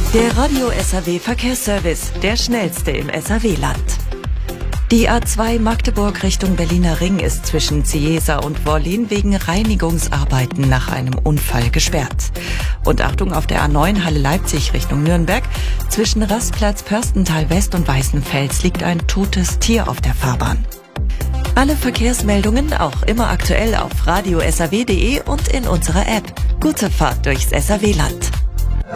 Der Radio SAW Verkehrsservice, der schnellste im SAW-Land. Die A2 Magdeburg Richtung Berliner Ring ist zwischen Cieza und Wollin wegen Reinigungsarbeiten nach einem Unfall gesperrt. Und Achtung auf der A9 Halle-Leipzig Richtung Nürnberg. Zwischen Rastplatz Pörstental West und Weißenfels liegt ein totes Tier auf der Fahrbahn. Alle Verkehrsmeldungen auch immer aktuell auf radiosaw.de und in unserer App. Gute Fahrt durchs SAW-Land.